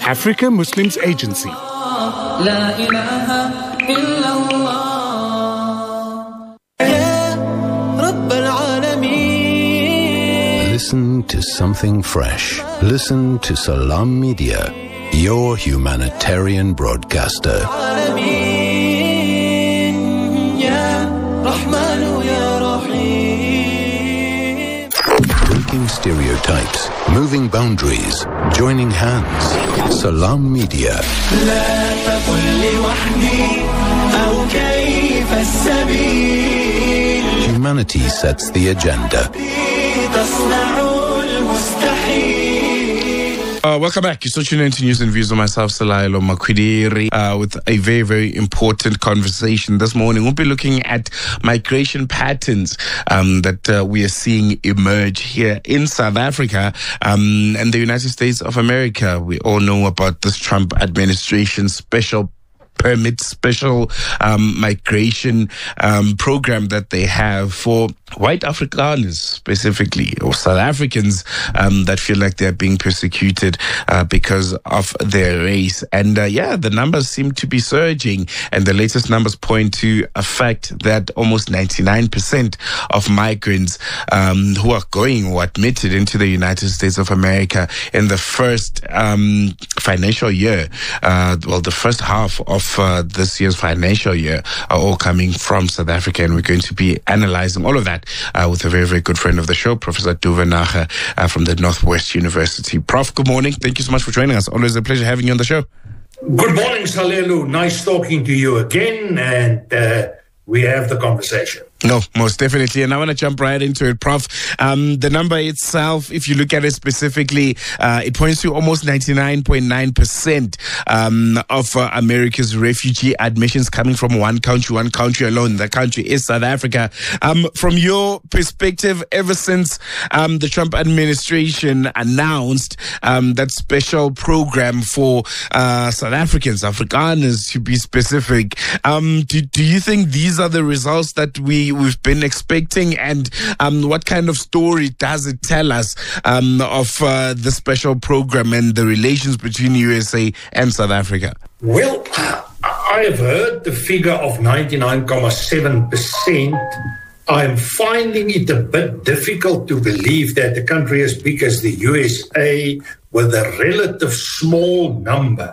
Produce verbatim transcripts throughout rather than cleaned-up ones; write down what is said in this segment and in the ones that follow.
Africa Muslims Agency. Listen to something fresh. Listen to Salam Media, your humanitarian broadcaster. Breaking stereotypes, moving boundaries, joining hands. Salam Media. Humanity sets the agenda. Uh, welcome back. You're still tuning into News and Views on myself, Salailo Makwidiri, uh, with a very, very important conversation this morning. We'll be looking at migration patterns um, that uh, we are seeing emerge here in South Africa um, and the United States of America. We all know about this Trump administration special permit, special um, migration um, program that they have for white Afrikaners specifically, or South Africans um, that feel like they're being persecuted uh, because of their race. And uh, yeah, the numbers seem to be surging, and the latest numbers point to a fact that almost ninety-nine percent of migrants um, who are going or admitted into the United States of America in the first um, financial year, uh, well, the first half of uh, this year's financial year, are all coming from South Africa, and we're going to be analyzing all of that Uh, with a very, very good friend of the show, Professor Duwe Naga uh, from the Northwest University. Prof, good morning. Thank you so much for joining us. Always a pleasure having you on the show. Good morning, Salelu. Nice talking to you again, and uh, we have the conversation. No, most definitely. And I want to jump right into it, Prof. Um, the number itself, if you look at it specifically, uh, it points to almost ninety-nine point nine percent um, of uh, America's refugee admissions coming from one country, one country alone. The country is South Africa. Um, from your perspective, ever since um, the Trump administration announced um, that special program for uh, South Africans, Afrikaners to be specific, um, do, do you think these are the results that we we've been expecting, and um, what kind of story does it tell us um, of uh, the special program and the relations between U S A and South Africa? Well, I have heard the figure of ninety-nine point seven percent. I'm finding it a bit difficult to believe that a country as big as the U S A, with a relative small number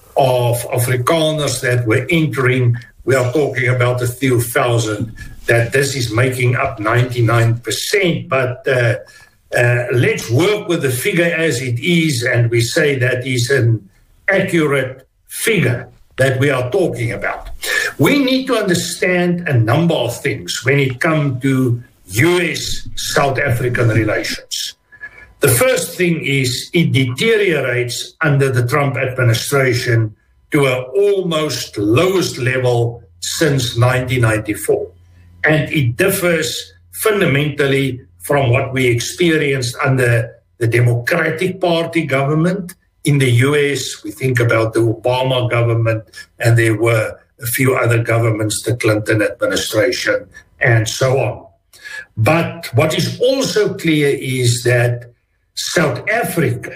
of Afrikaners that were entering, we are talking about a few thousand, that this is making up ninety-nine percent. But uh, uh, let's work with the figure as it is, and we say that is an accurate figure that we are talking about. We need to understand a number of things when it comes to U S-South African relations. The first thing is it deteriorates under the Trump administration to an almost lowest level since nineteen ninety-four. And it differs fundamentally from what we experienced under the Democratic Party government in the U S. We think about the Obama government, and there were a few other governments, the Clinton administration, and so on. But what is also clear is that South Africa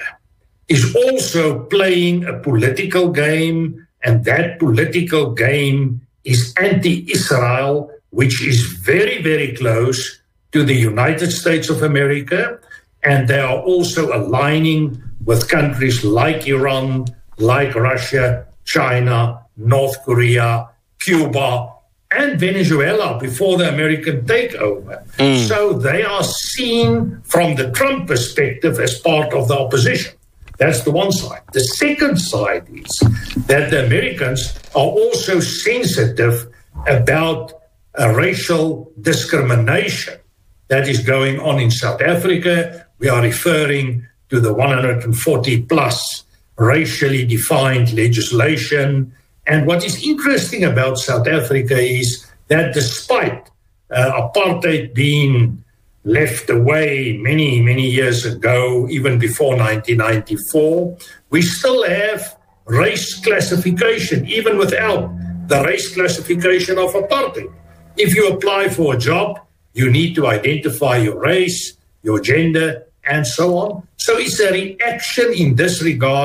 is also playing a political game, and that political game is anti-Israel, which is very, very close to the United States of America, and they are also aligning with countries like Iran, like Russia, China, North Korea, Cuba, and Venezuela before the American takeover. Mm. So they are seen from the Trump perspective as part of the opposition. That's the one side. The second side is that the Americans are also sensitive about a racial discrimination that is going on in South Africa. We are referring to the one hundred forty plus racially defined legislation. And what is interesting about South Africa is that despite uh, apartheid being left away many, many years ago, even before nineteen ninety-four, we still have race classification, even without the race classification of apartheid. If you apply for a job, you need to identify your race, your gender, and so on. So it's a reaction in this regard,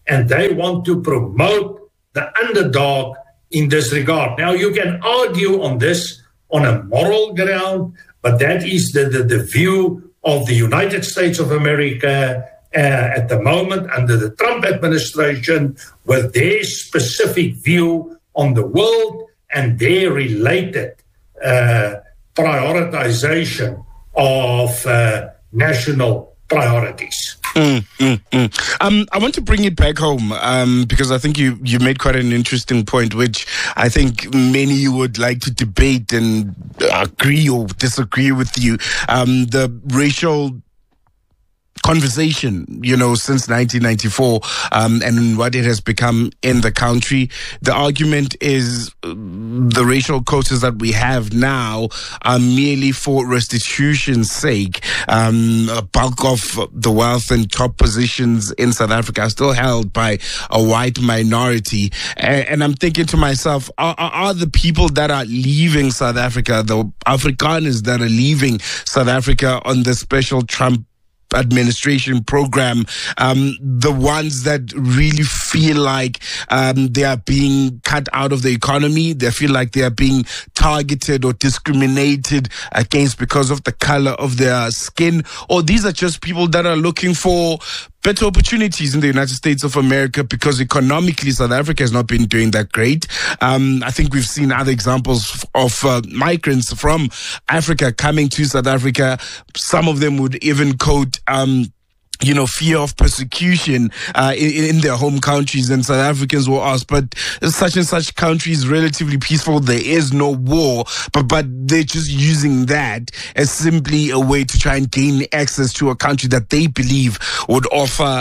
and they want to promote the underdog in this regard. Now, you can argue on this on a moral ground, but that is the, the, the view of the United States of America uh, at the moment under the Trump administration, with their specific view on the world and their related uh, prioritization of uh, national priorities. Mm, mm, mm. Um, I want to bring it back home um, because I think you, you made quite an interesting point, which I think many would like to debate and agree or disagree with you. Um, the racial conversation, you know, since nineteen ninety-four, um, and what it has become in the country. The argument is uh, the racial quotas that we have now are merely for restitution's sake. Um, a bulk of the wealth and top positions in South Africa are still held by a white minority. And, and I'm thinking to myself, are, are, are the people that are leaving South Africa, the Afrikaners that are leaving South Africa on the special Trump administration program, um, the ones that really feel like um, they are being cut out of the economy, they feel like they are being targeted or discriminated against because of the color of their skin, or these are just people that are looking for better opportunities in the United States of America because economically South Africa has not been doing that great. Um, I think we've seen other examples of uh, migrants from Africa coming to South Africa. Some of them would even quote um, you know, fear of persecution uh, in, in their home countries, and South Africans will ask, but such and such country is relatively peaceful, there is no war, but but they're just using that as simply a way to try and gain access to a country that they believe would offer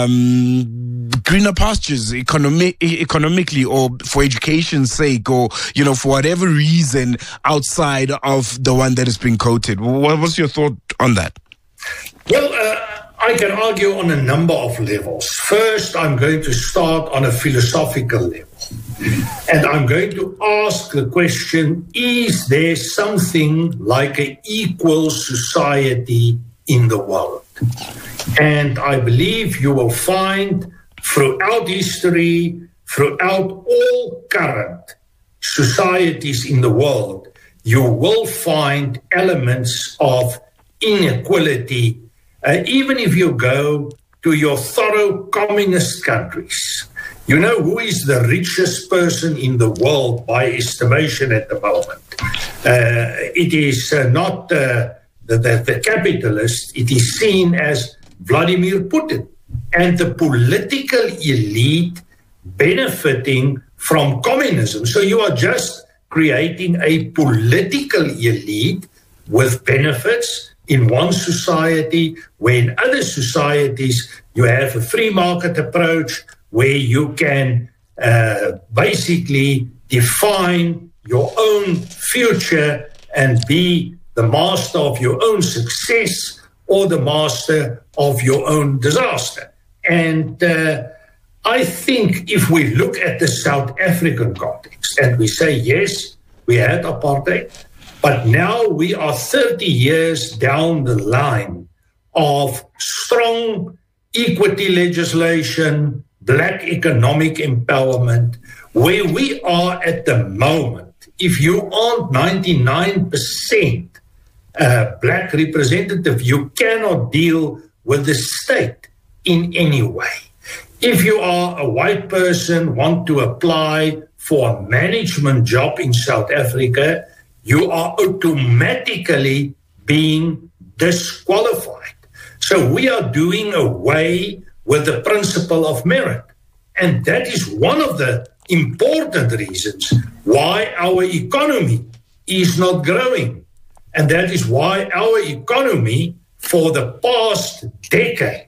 um, greener pastures economic, economically, or for education's sake, or, you know, for whatever reason outside of the one that is being quoted. What was your thought on that? Well, uh I can argue on a number of levels. First, I'm going to start on a philosophical level. And I'm going to ask the question, is there something like an equal society in the world? And I believe you will find throughout history, throughout all current societies in the world, you will find elements of inequality. Uh, even if you go to your thorough communist countries, you know who is the richest person in the world by estimation at the moment? Uh, it is uh, not uh, the, the, the capitalist, it is seen as Vladimir Putin and the political elite benefiting from communism. So you are just creating a political elite with benefits in one society, where in other societies you have a free market approach where you can uh, basically define your own future and be the master of your own success or the master of your own disaster. And uh, I think if we look at the South African context and we say, yes, we had apartheid, but now we are thirty years down the line of strong equity legislation, black economic empowerment, where we are at the moment. If you aren't ninety-nine percent uh, black representative, you cannot deal with the state in any way. If you are a white person, want to apply for a management job in South Africa, you are automatically being disqualified. So we are doing away with the principle of merit. And that is one of the important reasons why our economy is not growing. And that is why our economy for the past decade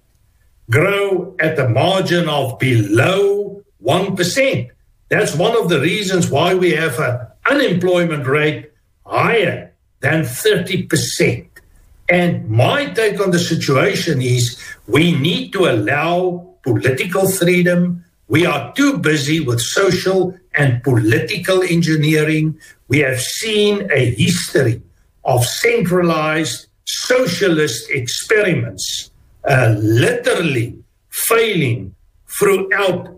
grew at the margin of below one percent. That's one of the reasons why we have an unemployment rate higher than thirty percent. And my take on the situation is we need to allow political freedom. We are too busy with social and political engineering. We have seen a history of centralized socialist experiments uh, literally failing throughout